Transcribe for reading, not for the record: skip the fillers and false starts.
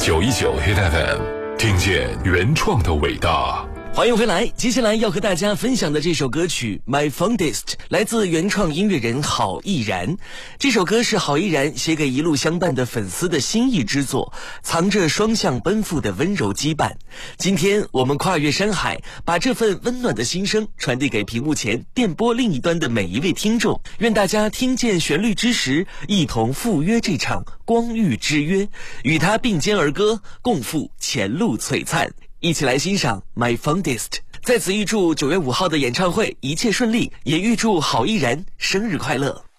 919 Hit FM， 听见原创的伟大。 欢迎回来，接下来要和大家分享的这首歌曲 My Fondest 来自原创音乐人郝逸然。这首歌是郝逸然写给一路相伴的粉丝的心意之作，藏着双向奔赴的温柔羁绊。今天我们跨越山海，把这份温暖的心声传递给屏幕前电波另一端的每一位听众。愿大家听见旋律之时，一同赴约这场光遇之约，与他并肩而歌，共赴前路璀璨。一起来欣赏 My Fondest。 在此预祝9月5号的演唱会一切顺利，也预祝郝逸然生日快乐。